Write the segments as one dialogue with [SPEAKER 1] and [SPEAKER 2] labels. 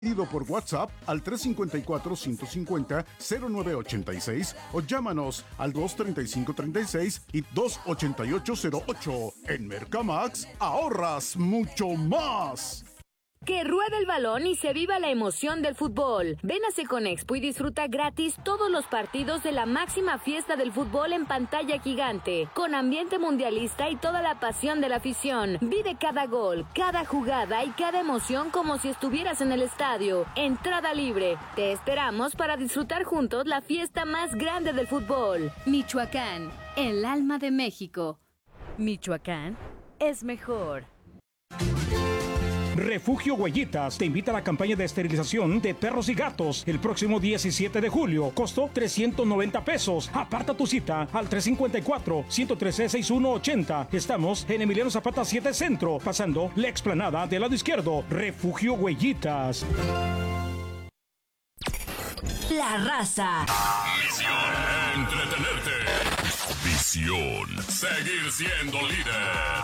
[SPEAKER 1] Pedido por WhatsApp al 354-150-0986 o llámanos al 235-36 y 288-08. En Mercamax ahorras mucho más.
[SPEAKER 2] Que ruede el balón y se viva la emoción del fútbol. Ven a Seconexpo y disfruta gratis todos los partidos de la máxima fiesta del fútbol en pantalla gigante, con ambiente mundialista y toda la pasión de la afición. Vive cada gol, cada jugada y cada emoción como si estuvieras en el estadio. Entrada libre. Te esperamos para disfrutar juntos la fiesta más grande del fútbol.
[SPEAKER 3] Michoacán, el alma de México. Michoacán es mejor.
[SPEAKER 4] Refugio Huellitas te invita a la campaña de esterilización de perros y gatos el próximo 17 de julio. Costo 390 pesos. Aparta tu cita al 354-113-6180. Estamos en Emiliano Zapata 7 Centro, pasando la explanada del lado izquierdo. Refugio Huellitas.
[SPEAKER 3] La raza.
[SPEAKER 5] Misión: entretenerte. Visión: seguir siendo líder.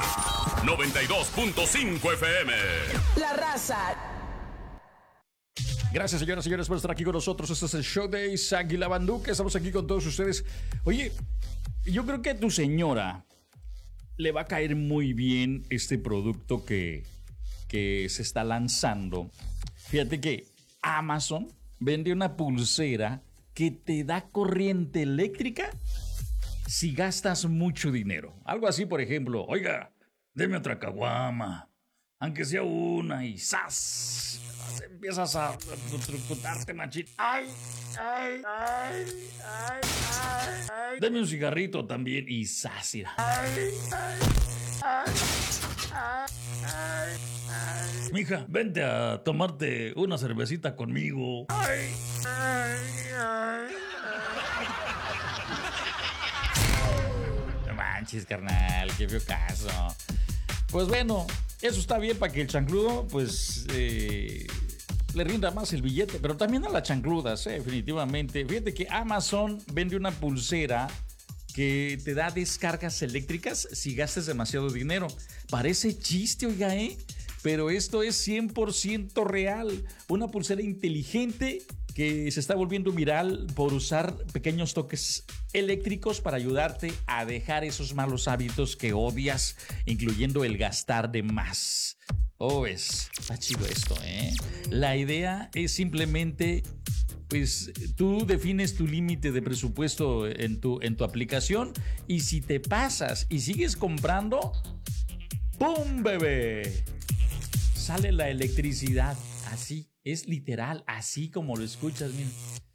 [SPEAKER 5] 92.5 FM.
[SPEAKER 6] La raza.
[SPEAKER 7] Gracias, señoras y señores, por estar aquí con nosotros. Este es el show de Isaac y la Banduca. Estamos aquí con todos ustedes. Oye, yo creo que a tu señora le va a caer muy bien este producto que se está lanzando. Fíjate que Amazon vende una pulsera que te da corriente eléctrica si gastas mucho dinero. Algo así, por ejemplo, oiga, deme otra caguama, aunque sea una, y ¡zas! Empiezas a electrocutarte, machín. ¡Ay, ay, ay, ay, ay! Deme un cigarrito también, y ¡zas! ¡Ay, ay, ay, ay, ay! Mija, vente a tomarte una cervecita conmigo. ¡Ay, ay, ay! No manches, carnal, qué feo caso. Pues bueno, eso está bien para que el chancludo, pues, le rinda más el billete. Pero también a las chancludas, definitivamente. Fíjate que Amazon vende una pulsera que te da descargas eléctricas si gastas demasiado dinero. Parece chiste, oiga, pero esto es 100% real. Una pulsera inteligente que se está volviendo viral por usar pequeños toques eléctricos para ayudarte a dejar esos malos hábitos que odias, incluyendo el gastar de más. Está chido esto, La idea es simplemente, pues, tú defines tu límite de presupuesto en tu aplicación, y si te pasas y sigues comprando, ¡pum, bebé! Sale la electricidad. Así, es literal, así como lo escuchas, mira.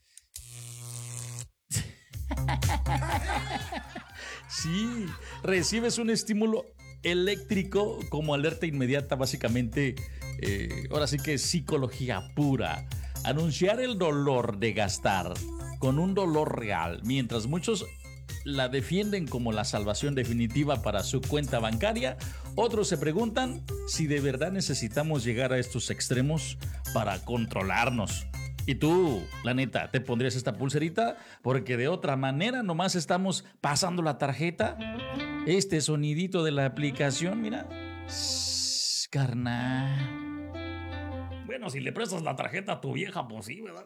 [SPEAKER 7] Sí, recibes un estímulo eléctrico como alerta inmediata, básicamente. Ahora sí que es psicología pura. Anunciar el dolor de gastar con un dolor real, mientras muchos la defienden como la salvación definitiva para su cuenta bancaria, otros se preguntan si de verdad necesitamos llegar a estos extremos para controlarnos. Y tú, la neta, ¿te pondrías esta pulserita? Porque de otra manera nomás estamos pasando la tarjeta. Este sonidito de la aplicación, mira. Carnal. Bueno, si le prestas la tarjeta a tu vieja, pues sí, ¿verdad?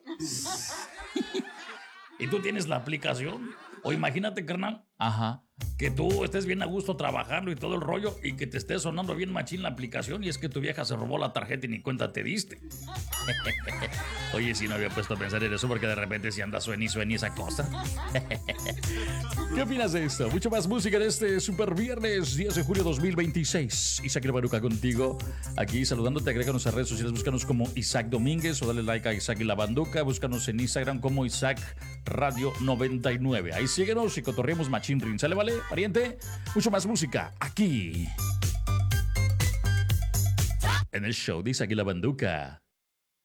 [SPEAKER 7] ¿Y tú tienes la aplicación? O imagínate, carnal, que tú estés bien a gusto trabajando y todo el rollo, y que te esté sonando bien machín la aplicación, y es que tu vieja se robó la tarjeta y ni cuenta te diste. Oye, sí, no había puesto a pensar en eso, porque de repente si anda suene esa cosa. ¿Qué opinas de esto? Mucho más música de este super viernes 10 de julio 2026. Isaac La Banduca contigo, aquí saludándote. Agréganos a redes sociales, búscanos como Isaac Domínguez, o dale like a Isaac y La Banduca. Búscanos en Instagram como Isaac Radio 99. Ahí síguenos y cotorreemos machín rin. ¿Sale, vale, pariente? Mucho más música aquí en el show de Isaac y La Banduca.